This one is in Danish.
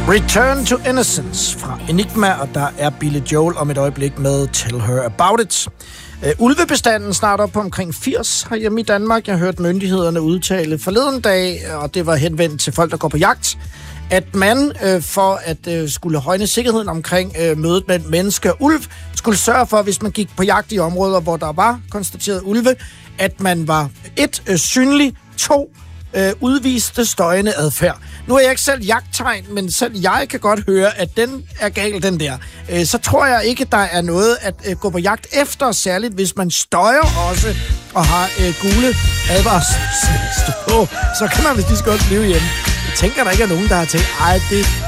Return to Innocence fra Enigma, og der er Billy Joel om et øjeblik med Tell Her About It. Ulvebestanden snart op på omkring 80 herhjemme i Danmark. Jeg har hørt myndighederne udtale forleden dag, og det var henvendt til folk, der går på jagt, at man for at skulle højne sikkerheden omkring mødet mellem menneske og ulv, skulle sørge for, hvis man gik på jagt i områder, hvor der var konstateret ulve, at man var 1. Synlig, 2. Udviste støjende adfærd. Nu er jeg ikke selv jagttegn, men selv jeg kan godt høre, at den er gal, den der. Så tror jeg ikke, der er noget at gå på jagt efter, særligt hvis man støjer også og har gule advarselsstå. Så kan man vist lige så godt blive hjemme. Jeg tænker, der ikke er nogen, der har tænkt, det